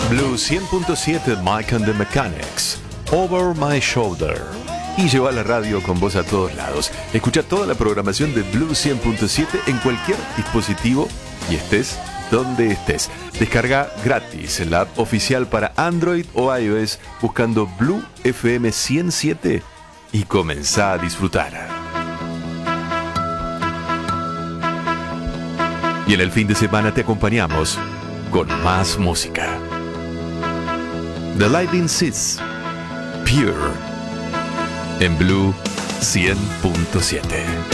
Blue 100.7 Mike and the Mechanics, Over My Shoulder. Y lleva la radio con vos a todos lados. Escucha toda la programación de Blue 100.7 en cualquier dispositivo y estés donde estés. Descarga gratis en la app oficial para Android o iOS buscando Blue FM 107 y comenzá a disfrutar. Y en el fin de semana te acompañamos con más música. The Lightning Seeds, Pure, en Blue 100.7.